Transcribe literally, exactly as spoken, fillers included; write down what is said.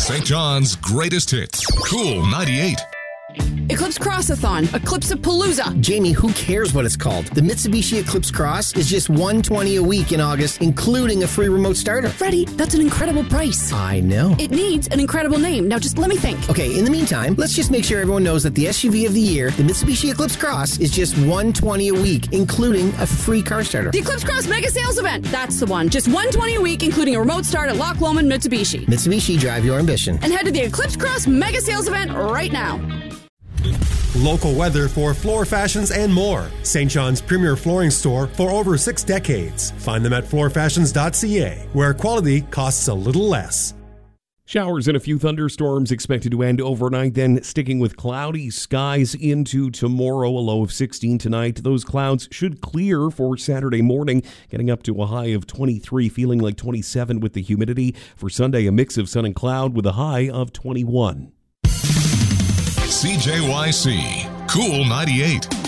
Saint John's greatest hits. Cool ninety-eight. Eclipse Crossathon, Eclipse-a-Palooza. Jamie, who cares what it's called? The Mitsubishi Eclipse Cross is just one hundred twenty dollars a week in August, including a free remote starter. Freddie, that's an incredible price. I know. It needs an incredible name. Now just let me think. Okay, in the meantime, let's just make sure everyone knows that the S U V of the year, the Mitsubishi Eclipse Cross, is just one hundred twenty dollars a week, including a free car starter. The Eclipse Cross Mega Sales Event. That's the one. Just one hundred twenty dollars a week, including a remote start at Loch Lomond Mitsubishi. Mitsubishi, drive your ambition. And head to the Eclipse Cross Mega Sales Event right now. Local weather for floor fashions and more. Saint John's premier flooring store for over six decades. Find them at floor fashions dot c a, where quality costs a little less. Showers and a few thunderstorms expected to end overnight, then sticking with cloudy skies into tomorrow, a low of sixteen tonight. Those clouds should clear for Saturday morning, getting up to a high of twenty-three, feeling like twenty-seven with the humidity. For Sunday, a mix of sun and cloud with a high of twenty-one. C J Y C, Cool ninety-eight.